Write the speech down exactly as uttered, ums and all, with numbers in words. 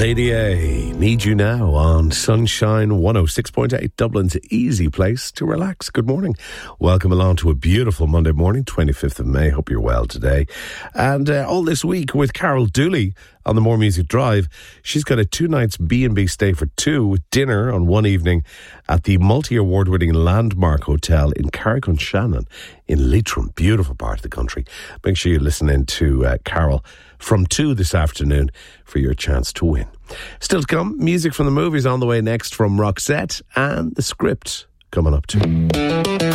Lady A, Need You Now on Sunshine one oh six point eight, Dublin's easy place to relax. Good morning. Welcome along to a beautiful Monday morning, twenty-fifth of May. Hope you're well today. And uh, all this week with Carol Dooley on the More Music Drive. She's got a two nights B and B stay for two with dinner on one evening at the multi-award winning Landmark Hotel in Carrick-on-Shannon in Leitrim. Beautiful part of the country. Make sure you listen in to uh, Carol from two this afternoon for your chance to win. Still to come, music from the movies on the way next from Roxette, and The Script coming up too.